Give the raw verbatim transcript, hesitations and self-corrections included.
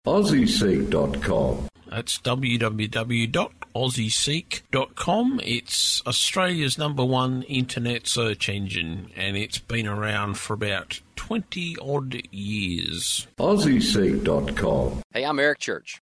Aussie Seek dot com. That's w w w dot aussie seek dot com. It's Australia's number one internet search engine, and it's been around for about twenty odd years. Aussie Seek dot com. Hey, I'm Eric Church.